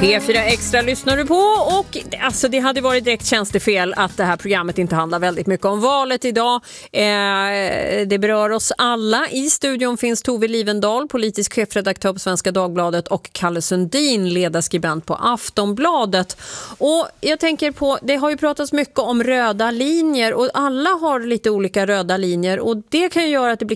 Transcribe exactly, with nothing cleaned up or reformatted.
P fyra Extra lyssnar du på och alltså det hade varit direkt tjänstefel att det här programmet inte handlar väldigt mycket om valet idag. Eh, det berör oss alla. I studion finns Tove Livendal, politisk chefredaktör på Svenska Dagbladet, och Kalle Sundin, ledarskribent på Aftonbladet. Och jag tänker på, det har ju pratats mycket om röda linjer och alla har lite olika röda linjer och det kan ju göra att det blir